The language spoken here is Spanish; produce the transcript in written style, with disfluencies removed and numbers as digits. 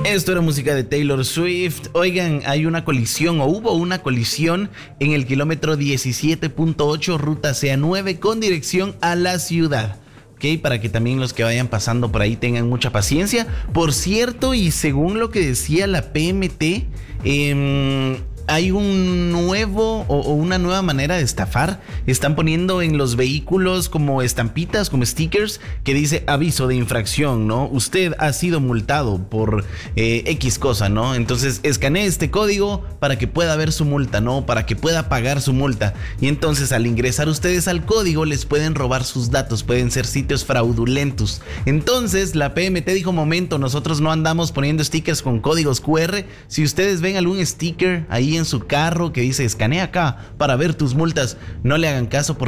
Esto era música de Taylor Swift. Oigan, hay una colisión o hubo una colisión en el kilómetro 17.8 ruta CA9 con dirección a la ciudad. Ok, para que también los que vayan pasando por ahí tengan mucha paciencia. Por cierto, y según lo que decía la PMT, hay un nuevo o una nueva manera de estafar. Están poniendo en los vehículos como estampitas, como stickers que dice aviso de infracción, ¿no? Usted ha sido multado por X cosa, ¿no? Entonces escanee este código para que pueda ver su multa, ¿no? Para que pueda pagar su multa. Y entonces al ingresar ustedes al código les pueden robar sus datos, pueden ser sitios fraudulentos. Entonces la PMT dijo, momento, nosotros no andamos poniendo stickers con códigos QR. Si ustedes ven algún sticker ahí en su carro que dice escanea acá para ver tus multas, no le hagan caso, por